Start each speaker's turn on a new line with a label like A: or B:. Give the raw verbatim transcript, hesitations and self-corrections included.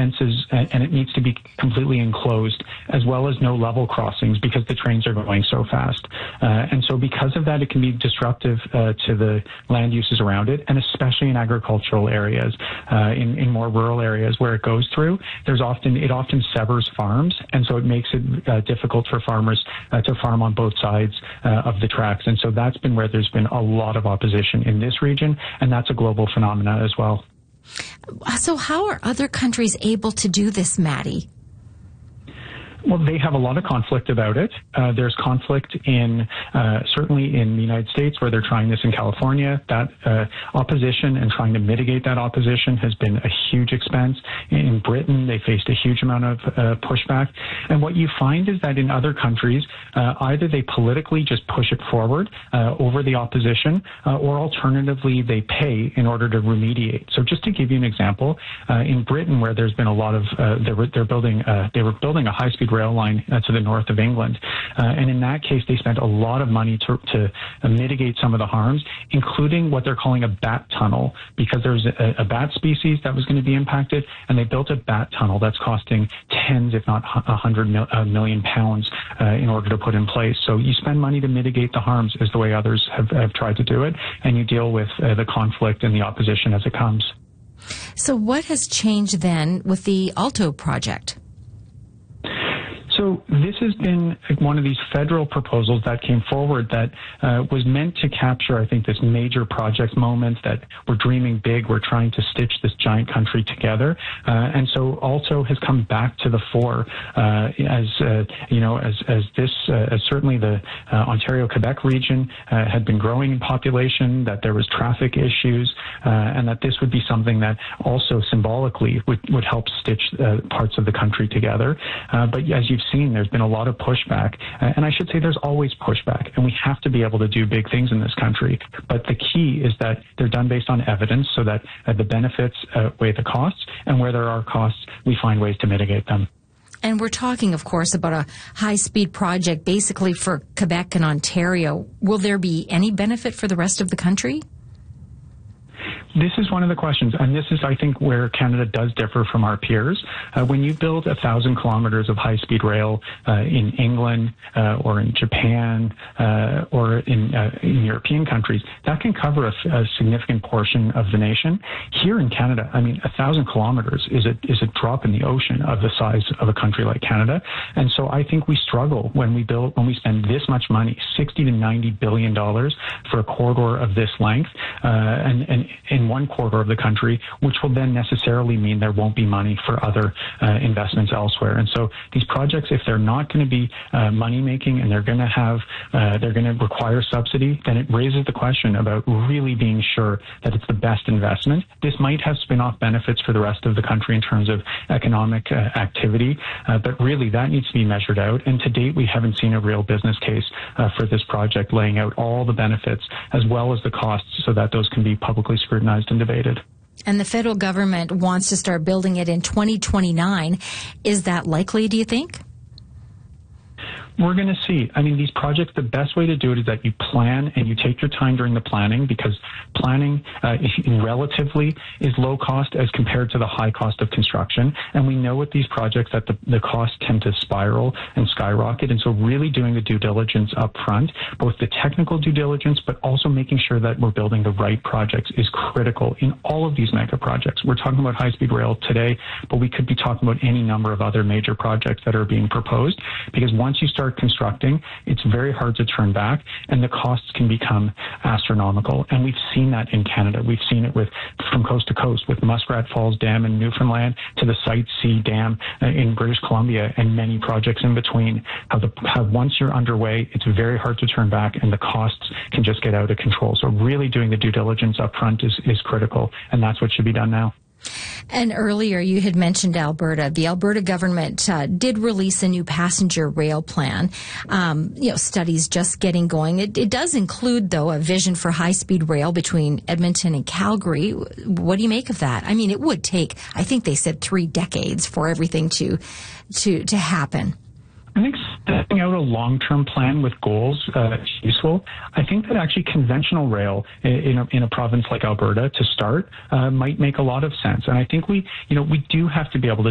A: fences, and, and it needs to be completely enclosed, as well as no level crossings because the trains are going so fast. Uh, and so because of that, it can be disruptive uh, to the land uses around it, and especially in agricultural areas, uh, in, in more rural areas where it goes through, there's often, it often severs farms, and so it makes it uh, difficult for farmers uh, to farm on both sides uh, of the tracks. And so that's been where there's been a lot of opposition in this region, and that's a global phenomena as well.
B: So how are other countries able to do this, Maddie?
A: Well, they have a lot of conflict about it. Uh, there's conflict in, uh, certainly in the United States, where they're trying this in California. That uh, opposition and trying to mitigate that opposition has been a huge expense. In Britain, they faced a huge amount of uh, pushback. And what you find is that in other countries, uh, either they politically just push it forward uh, over the opposition, uh, or alternatively, they pay in order to remediate. So just to give you an example, uh, in Britain, where there's been a lot of, uh, they were, they're building, uh, they were building a high-speed rail line uh, to the north of England. Uh, and in that case, they spent a lot of money to, to uh, mitigate some of the harms, including what they're calling a bat tunnel, because there's a, a bat species that was going to be impacted, and they built a bat tunnel that's costing tens, if not a hundred mil, uh, million pounds uh, in order to put in place. So you spend money to mitigate the harms is the way others have, have tried to do it, and you deal with uh, the conflict and the opposition as it comes.
B: So what has changed then with the Alto project?
A: So this has been one of these federal proposals that came forward that uh, was meant to capture, I think, this major project moment that we're dreaming big, we're trying to stitch this giant country together. Uh, and so Alto has come back to the fore uh, as, uh, you know, as, as this, uh, as certainly the uh, Ontario-Quebec region uh, had been growing in population, that there was traffic issues, uh, and that this would be something that also symbolically would, would help stitch uh, parts of the country together. Uh, but as you've seen, there's been a lot of pushback, uh, and I should say there's always pushback, and we have to be able to do big things in this country. But the key is that they're done based on evidence, so that uh, the benefits outweigh the costs, and where there are costs, we find ways to mitigate them.
B: And we're talking, of course, about a high-speed project basically for Quebec and Ontario. Will there be any benefit for the rest of the country?
A: This is one of the questions, and this is, I think, where Canada does differ from our peers. Uh, when you build a thousand kilometers of high-speed rail uh, in England uh, or in Japan uh, or in, uh, in European countries, that can cover a, a significant portion of the nation. Here in Canada, I mean, a thousand kilometers is a is a drop in the ocean of the size of a country like Canada, and so I think we struggle when we build when we spend this much money, sixty to ninety billion dollars for a corridor of this length, uh, and and. and in one corridor of the country, which will then necessarily mean there won't be money for other uh, investments elsewhere. And so these projects, if they're not going to be uh, money making and they're going to have, uh, they're going to require subsidy, then it raises the question about really being sure that it's the best investment. This might have spin-off benefits for the rest of the country in terms of economic uh, activity, uh, but really that needs to be measured out. And to date, we haven't seen a real business case uh, for this project, laying out all the benefits as well as the costs so that those can be publicly scrutinized and debated.
B: And the federal government wants to start building it in twenty twenty-nine. Is that likely, do you think?
A: We're going to see. I mean, these projects, the best way to do it is that you plan and you take your time during the planning, because planning uh, relatively is low cost as compared to the high cost of construction. And we know with these projects that the, the costs tend to spiral and skyrocket. And so really doing the due diligence up front, both the technical due diligence, but also making sure that we're building the right projects is critical in all of these mega projects. We're talking about high-speed rail today, but we could be talking about any number of other major projects that are being proposed, because once you start constructing, it's very hard to turn back, and the costs can become astronomical. And we've seen that in Canada. We've seen it with from coast to coast, with Muskrat Falls Dam in Newfoundland to the Site C Dam uh, in British Columbia, and many projects in between. How, the, how once you're underway, it's very hard to turn back, and the costs can just get out of control. So really doing the due diligence up front is, is critical, and that's what should be done now.
B: And earlier you had mentioned Alberta. The Alberta government uh, did release a new passenger rail plan. Um, you know, studies just getting going. It, it does include, though, a vision for high-speed rail between Edmonton and Calgary. What do you make of that? I mean, it would take, I think they said, three decades for everything to to to happen.
A: I think setting out a long-term plan with goals uh, is useful. I think that actually conventional rail in a, in a province like Alberta to start uh, might make a lot of sense. And I think we, you know, we do have to be able to